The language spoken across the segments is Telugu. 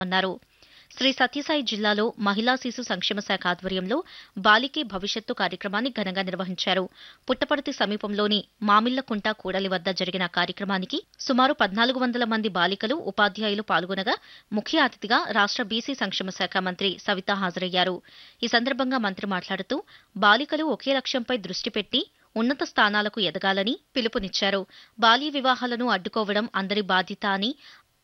అన్నారు. శ్రీ సత్యసాయి జిల్లాలో మహిళా శిశు సంక్షేమ శాఖ ఆధ్వర్యంలో బాలికే భవిష్యత్తు కార్యక్రమాన్ని ఘనంగా నిర్వహించారు. పుట్టపర్తి సమీపంలోని మామిళ్లకుంట కూడలి వద్ద జరిగిన కార్యక్రమానికి సుమారు 1,400 మంది బాలికలు, ఉపాధ్యాయులు పాల్గొనగా ముఖ్య అతిథిగా రాష్ట్ర బీసీ సంక్షేమ శాఖ మంత్రి సవిత హాజరయ్యారు. ఈ సందర్భంగా మంత్రి మాట్లాడుతూ బాలికలు ఒకే లక్ష్యంపై దృష్టి పెట్టి ఉన్నత స్థానాలకు ఎదగాలని పిలుపునిచ్చారు. బాల్య వివాహాలను అడ్డుకోవడం అందరి బాధ్యత అని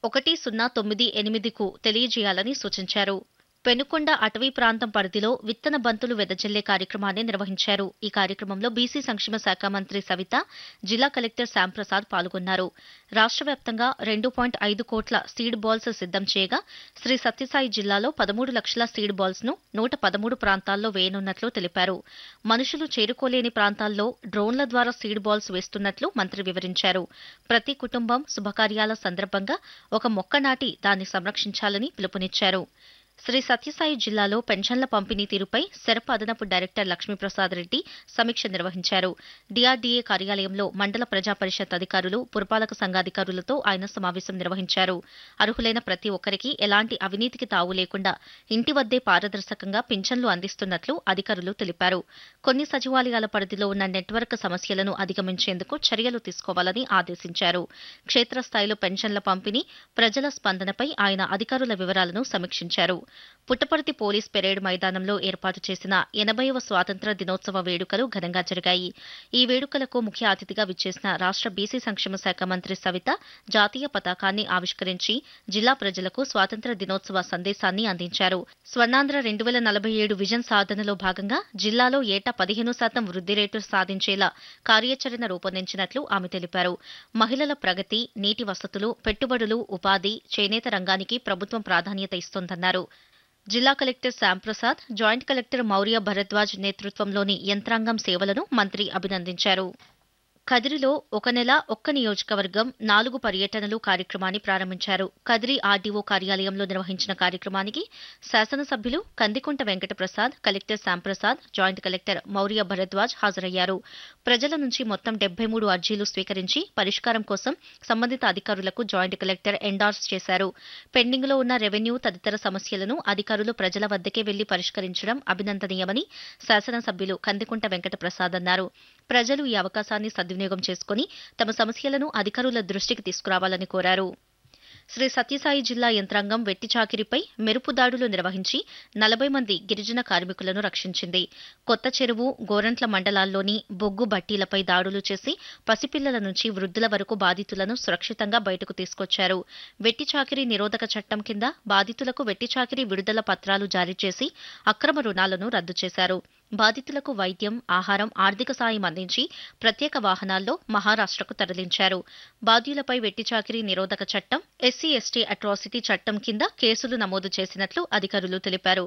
1098కు తెలియజేయాలని సూచించారు. పెనుకొండ అటవీ ప్రాంతం పరిధిలో విత్తన బంతులు వెదజల్లే కార్యక్రమాన్ని నిర్వహించారు. ఈ కార్యక్రమంలో బీసీ సంక్షేమ శాఖ మంత్రి సవిత, జిల్లా కలెక్టర్ శ్యాంప్రసాద్ పాల్గొన్నారు. రాష్ట్ర వ్యాప్తంగా 2.5 కోట్ల సీడ్ బాల్స్ సిద్దం చేయగా శ్రీ సత్యసాయి జిల్లాలో 13 లక్షల సీడ్ బాల్స్ ను 113 ప్రాంతాల్లో వేయనున్నట్లు తెలిపారు. మనుషులు చేరుకోలేని ప్రాంతాల్లో డ్రోన్ల ద్వారా సీడ్ బాల్స్ వేస్తున్నట్లు మంత్రి వివరించారు. ప్రతి కుటుంబం శుభకార్యాల సందర్భంగా ఒక మొక్క నాటి దాన్ని సంరక్షించాలని పిలుపునిచ్చారు. శ్రీ సత్యసాయి జిల్లాలో పెన్షన్ల పంపిణీ తీరుపై సెరప్ అదనపు డైరెక్టర్ లక్ష్మీప్రసాద్ రెడ్డి సమీక్ష నిర్వహించారు. డీఆర్డీఏ కార్యాలయంలో మండల ప్రజా పరిషత్ అధికారులు, పురపాలక సంఘాధికారులతో ఆయన సమావేశం నిర్వహించారు. అర్హులైన ప్రతి ఒక్కరికి ఎలాంటి అవినీతికి తావు లేకుండా ఇంటి వద్దే పారదర్శకంగా పింఛన్లు అందిస్తున్నట్లు అధికారులు తెలిపారు. కొన్ని సచివాలయాల పరిధిలో ఉన్న నెట్వర్క్ సమస్యలను అధిగమించేందుకు చర్యలు తీసుకోవాలని ఆదేశించారు. క్షేత్రస్థాయిలో పెన్షన్ల పంపిణీ, ప్రజల స్పందనపై ఆయన అధికారుల వివరాలను సమీక్షించారు. పుట్టపర్తి పోలీస్ పెరేడ్ మైదానంలో ఏర్పాటు చేసిన 80వ స్వాతంత్ర్య దినోత్సవ వేడుకలు ఘనంగా జరిగాయి. ఈ వేడుకలకు ముఖ్య అతిథిగా విచ్చేసిన రాష్ట్ర బీసీ సంక్షేమ శాఖ మంత్రి సవిత జాతీయ పతాకాన్ని ఆవిష్కరించి జిల్లా ప్రజలకు స్వాతంత్ర్య దినోత్సవ సందేశాన్ని అందించారు. స్వర్ణాంధ్ర 2047 విజన్ సాధనలో భాగంగా జిల్లాలో ఏటా 15% వృద్ధి రేటు సాధించేలా కార్యాచరణ రూపొందించినట్లు ఆమె తెలిపారు. మహిళల ప్రగతి, నీటి వసతులు, పెట్టుబడులు, ఉపాధి, చేనేత రంగానికి ప్రభుత్వం ప్రాధాన్యత ఇస్తోందన్నారు. జిల్లా collector Shyamprasad, joint collector Maurya Bharadwaj నేతృత్వంలోని యంత్రాంగం సేవలను మంత్రి అభినందించారు. కదిరిలో ఒక నెల ఒక్క నియోజకవర్గం 4 పర్యటనలు కార్యక్రమాన్ని ప్రారంభించారు. కదిరి ఆర్డీఓ కార్యాలయంలో నిర్వహించిన కార్యక్రమానికి శాసనసభ్యులు Kandikunta Venkata Prasad, collector Shyamprasad, joint collector Maurya Bharadwaj హాజరయ్యారు. ప్రజల నుంచి మొత్తం 73 అర్జీలు స్వీకరించి పరిష్కారం కోసం సంబంధిత అధికారులకు జాయింట్ కలెక్టర్ ఎండార్స్ చేశారు. పెండింగ్లో ఉన్న రెవెన్యూ తదితర సమస్యలను అధికారులు ప్రజల వద్దకే వెళ్లి పరిష్కరించడం అభినందనీయమని శాసనసభ్యులు కందికుంట వెంకటప్రసాద్ అన్నారు. ప్రజలు ఈ అవకాశాన్ని సద్వినియోగం చేసుకుని తమ సమస్యలను అధికారుల దృష్టికి తీసుకురావాలని కోరారు. శ్రీ సత్యసాయి జిల్లా యంత్రాంగం వెట్టి చాకిరిపై మెరుపు దాడులు నిర్వహించి 40 మంది గిరిజన కార్మికులను రక్షించింది. కొత్త చెరువు, గోరంట్ల మండలాల్లోని బొగ్గు బట్టీలపై దాడులు చేసి పసిపిల్లల నుంచి వృద్ధుల వరకు బాధితులను సురక్షితంగా బయటకు తీసుకొచ్చారు. వెట్టి చాకిరీ నిరోధక చట్టం కింద బాధితులకు వెట్టి చాకిరీ విడుదల పత్రాలు జారీ చేసి అక్రమ రుణాలను రద్దు చేశారు. బాధితులకు వైద్యం, ఆహారం, ఆర్థిక సాయం అందించి ప్రత్యేక వాహనాల్లో మహారాష్ట్రకు తరలించారు. బాధ్యులపై వెట్టి చాకిరీ నిరోధక చట్టం, ఎస్సీ ఎస్టీ అట్రాసిటీ చట్టం కింద కేసులు నమోదు చేసినట్లు అధికారులు తెలిపారు.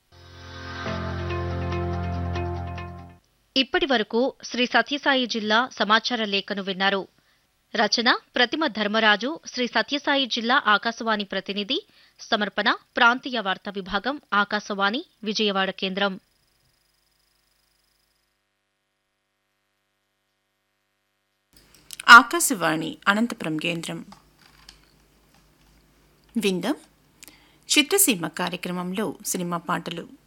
ఇప్పటి వరకు శ్రీ సత్యసాయి జిల్లా సమాచార లేఖను విన్నారు. రచన ప్రతిమ ధర్మరాజు, శ్రీ సత్యసాయి జిల్లా ఆకాశవాణి ప్రతినిధి. సమర్పణ ప్రాంతీయ వార్తా విభాగం, ఆకాశవాణి విజయవాడ కేంద్రం. ఆకాశవాణి అనంతపురం కేంద్రం. విందాం చిత్రసీమ కార్యక్రమంలో సినిమా పాటలు.